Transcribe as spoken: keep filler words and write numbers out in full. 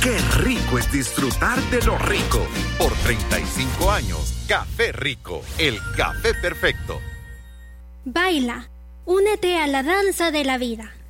Qué rico es disfrutar de lo rico. Por treinta y cinco años, Café Rico, el café perfecto. Baila, únete a la danza de la vida.